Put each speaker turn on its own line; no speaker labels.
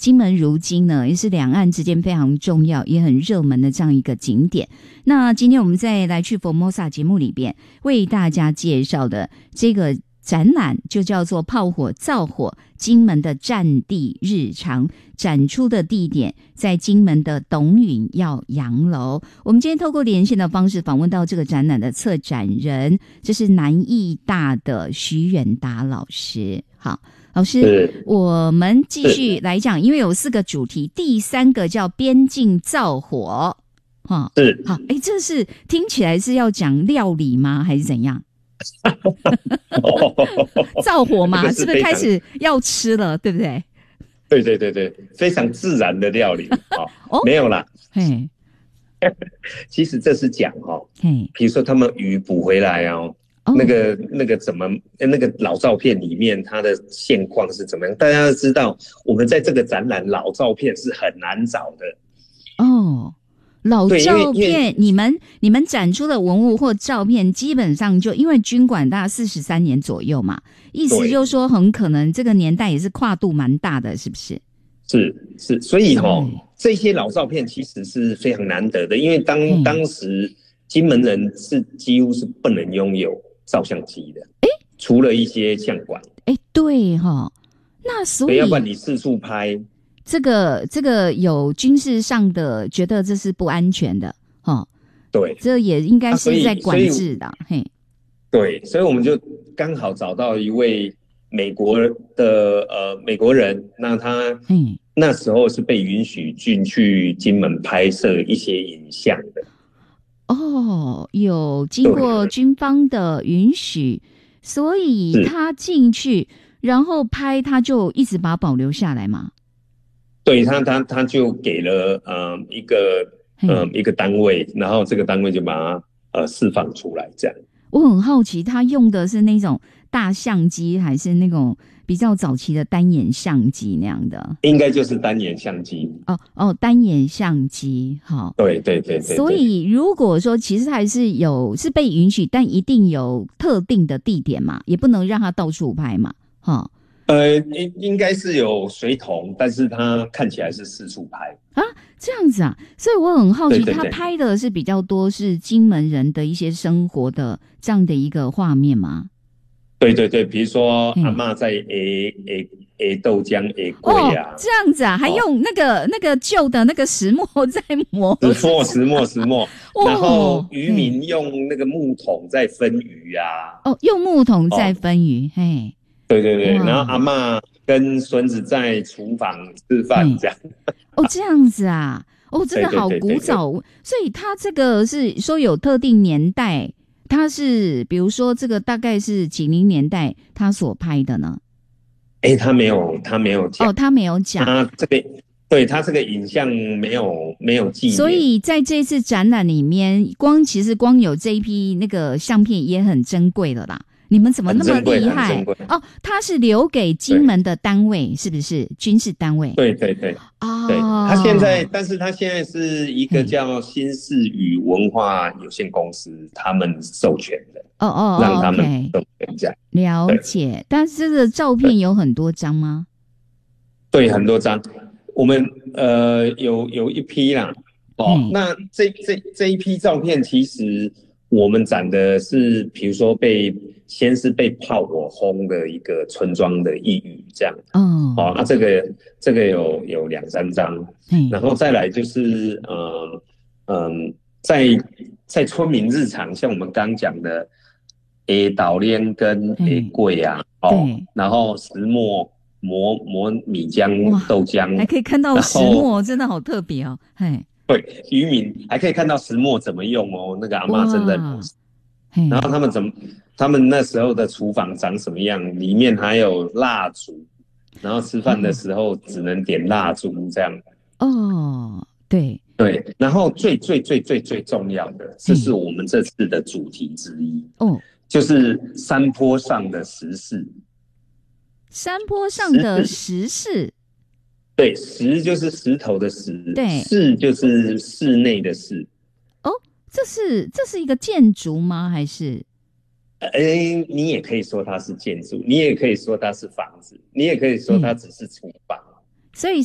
金门如今呢，也是两岸之间非常重要也很热门的这样一个景点。那今天我们在来去 Formosa 节目里边为大家介绍的这个展览就叫做炮火造火金门的战地日常，展出的地点在金门的董允耀洋楼。我们今天透过连线的方式访问到这个展览的策展人，这是南艺大的徐远达老师。好，老师，我们继续来讲，因为有4个主题，第3个叫边境造火。好，这是听起来是要讲料理吗？还是怎样？造火嘛，是不是开始要吃了，对不对？
对，非常自然的料理。没有啦。其实这是讲比如说他们鱼捕回来那个怎么那个老照片里面它的现况是怎么样？大家都知道，我们在这个展览老照片是很难找的。
老照片，你们展出的文物或照片，基本上就因为军管大概43年左右嘛，意思就是说很可能这个年代也是跨度蛮大的，是不是？
是，所以这些老照片其实是非常难得的，因为当时金门人是几乎是不能拥有照相机的，除了一些相馆。
对那所以
要不然你四处拍。
这个有军事上的觉得这是不安全的，
对，
这也应该是在管制的，
对，所以我们就刚好找到一位美国人，那他那时候是被允许进去金门拍摄一些影像的。
有经过军方的允许，所以他进去然后拍，他就一直把它保留下来嘛。
对，他就给了一个单位，然后这个单位就把它释放出来，这样。
我很好奇，他用的是那种大相机，还是那种比较早期的单眼相机那样的？
应该就是单眼相机。
单眼相机，好。
对。
所以如果说其实还是是被允许，但一定有特定的地点嘛，也不能让他到处拍嘛，
应该是有随同，但是他看起来是四处拍
这样子啊。所以我很好奇，
对
他拍的是比较多是金门人的一些生活的这样的一个画面吗？
对，比如说阿嬷在豆浆粿啊，
这样子啊，还用那个旧的那个石磨在磨，
石磨，然后渔民用那个木桶在分鱼啊，
用木桶在分鱼，
对，然后阿嬷跟孙子在厨房吃饭这样。
这样子啊，真的好古早。所以他这个是说有特定年代，他是比如说这个大概是几零年代他所拍的呢？
他没有讲。
他没有讲。
他这个影像没有记。
所以在这次展览里面，其实光有这一批那个相片也很珍贵了啦。你们怎么那么厉害？他是留给金门的单位，是不是军事单位？
对。但是他现在是一个叫新世宇文化有限公司，他们授权的。让他们授权这样。
了解。但是这个照片有很多张吗？
对，很多张。我们有一批啦。那这一批照片其实我们展的是，比如说先是被炮火轰的一个村庄的一隅这样。那这个有2-3张。然后再来就是在村民日常，像我们刚讲的捣链跟粿啊，然后石磨磨米浆豆浆，
还可以看到石磨，真的好特别哦。
对，渔民还可以看到石磨怎么用那个阿嬷正在磨。然后他们那时候的厨房长什么样，里面还有蜡烛，然后吃饭的时候只能点蜡烛这样。
对，
然后最重要的，这是我们这次的主题之一。就是山坡上的石室。
山坡上的石室。
对，石就是石头的石，
对，
室就是室内的室。
这是一个建筑吗？还是？
你也可以说它是建筑，你也可以说它是房子，你也可以说它只是厨房。
所以